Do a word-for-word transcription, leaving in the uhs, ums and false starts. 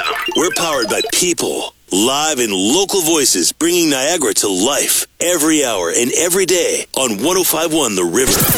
rhythm. We're powered by people. Live and local voices bringing Niagara to life every hour and every day on one oh five point one The River.